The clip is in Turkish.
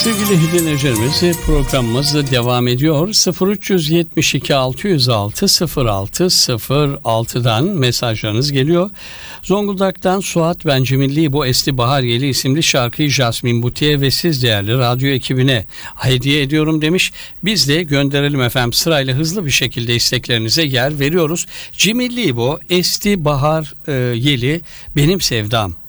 Sevgili dinleyicilerimiz, programımız devam ediyor. 0372 606 06 06'dan mesajlarınız geliyor. Zonguldak'tan Suat, ben Cimilli bu Esti Bahar Yeli isimli şarkıyı Jasmin Buti'ye ve siz değerli radyo ekibine hediye ediyorum demiş. Biz de gönderelim efendim, sırayla hızlı bir şekilde isteklerinize yer veriyoruz. Cimilli bu Esti Bahar Yeli Benim Sevdam.